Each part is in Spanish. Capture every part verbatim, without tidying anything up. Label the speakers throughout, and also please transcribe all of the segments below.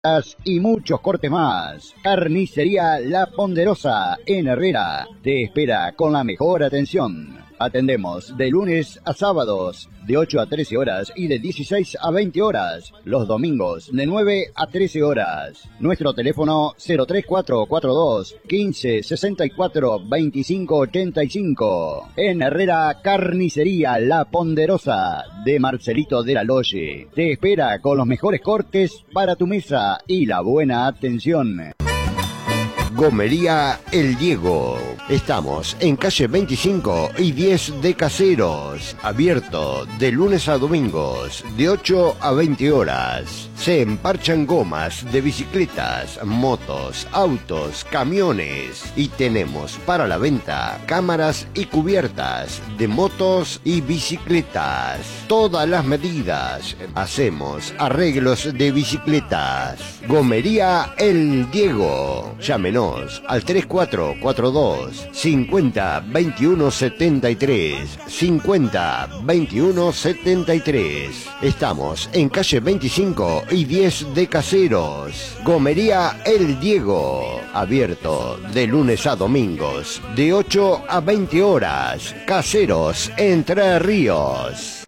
Speaker 1: y muchos cortes más. Carnicería La Ponderosa en Herrera te espera con la mejor atención. Atendemos de lunes a sábados de ocho a trece horas y de dieciséis a veinte horas. Los domingos de nueve a trece horas. Nuestro teléfono cero tres cuatro cuatro dos quince sesenta y cuatro veinticinco ochenta y cinco. En Herrera, Carnicería La Ponderosa de Marcelito de la Loye. Te espera con los mejores cortes para tu mesa y la buena atención.
Speaker 2: Gomería El Diego. Estamos en calle veinticinco y diez de Caseros. Abierto de lunes a domingos, de ocho a veinte horas. Se emparchan gomas de bicicletas, motos, autos, camiones. Y tenemos para la venta cámaras y cubiertas de motos y bicicletas. Todas las medidas. Hacemos arreglos de bicicletas. Gomería El Diego. Llámenos al tres cuatro cuatro dos cincuenta veintiuno setenta y tres cincuenta veintiuno setenta y tres. Estamos en calle veinticinco y diez de Caseros. Gomería El Diego. Abierto de lunes a domingos de ocho a veinte horas. Caseros, Entre Ríos.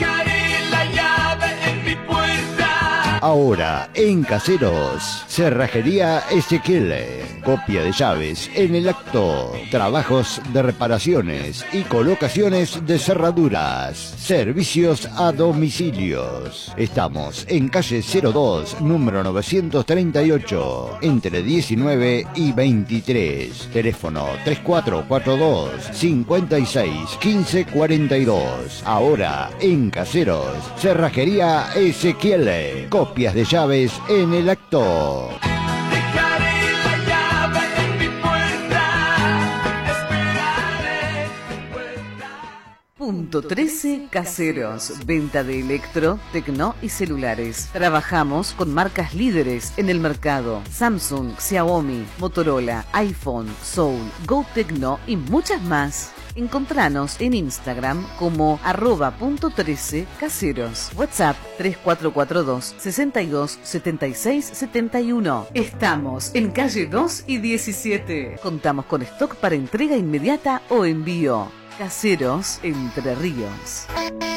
Speaker 2: Ahora, en Caseros, Cerrajería Ezequiel. Copia de llaves en el acto. Trabajos de reparaciones y colocaciones de cerraduras. Servicios a domicilios. Estamos en calle cero dos, número novecientos treinta y ocho, entre diecinueve y veintitrés. Teléfono tres cuatro cuatro dos cincuenta y seis quince cuarenta y dos. Ahora, en Caseros, Cerrajería Ezequiel. Copias de llaves en el acto.
Speaker 3: Punto trece Caseros. Venta de electro, tecno y celulares. Trabajamos con marcas líderes en el mercado: Samsung, Xiaomi, Motorola, iPhone, Soul, GoTecno y muchas más. Encontranos en Instagram como arroba punto trece caseros. WhatsApp tres cuatro cuatro dos sesenta y dos setenta y seis setenta y uno. Estamos en calle dos y diecisiete. Contamos con stock para entrega inmediata o envío. Caseros, Entre Ríos.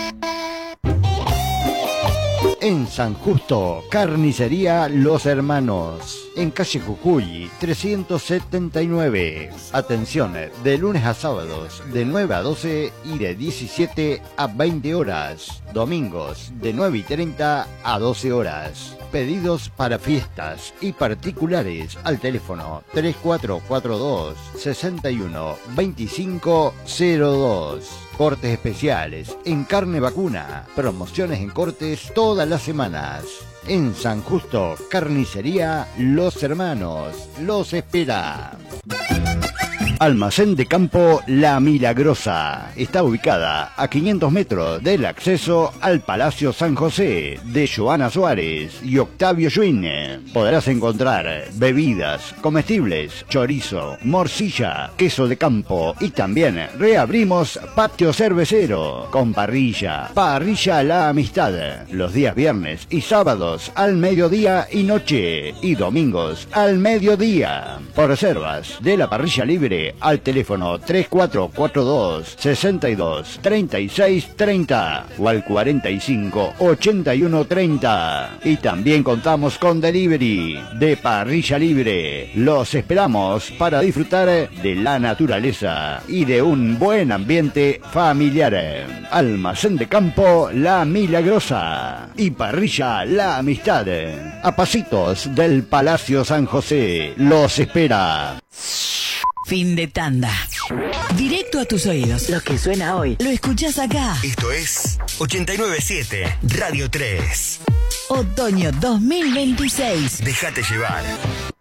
Speaker 1: En San Justo, Carnicería Los Hermanos. En calle Jujuy, trescientos setenta y nueve. Atención, de lunes a sábados, de nueve a doce y de diecisiete a veinte horas. Domingos, de nueve y treinta a doce horas. Pedidos para fiestas y particulares al teléfono tres cuatro cuatro dos sesenta y uno veinticinco cero dos. Cortes especiales en carne vacuna. Promociones en cortes todas las semanas. En San Justo, Carnicería Los Hermanos. Los espera. Almacén de Campo La Milagrosa. Está ubicada a quinientos metros del acceso al Palacio San José de Joana Suárez y Octavio Yuine. Podrás encontrar bebidas, comestibles, chorizo, morcilla, queso de campo y también reabrimos patio cervecero con parrilla. Parrilla La Amistad. Los días viernes y sábados al mediodía y noche y domingos al mediodía. Por reservas de la parrilla libre al teléfono tres cuatro cuatro dos sesenta y dos treinta y seis treinta o al cuarenta y cinco ochenta y uno treinta. Y también contamos con delivery de parrilla libre. Los esperamos para disfrutar de la naturaleza y de un buen ambiente familiar. Almacén de Campo La Milagrosa y parrilla La Amistad, a pasitos del Palacio San José. Los espera.
Speaker 4: Fin de tanda. Directo a tus oídos. Lo que suena hoy, lo escuchás acá.
Speaker 5: Esto es ochenta y nueve punto siete Radio tres.
Speaker 4: Otoño dos mil veintiséis.
Speaker 5: Déjate llevar.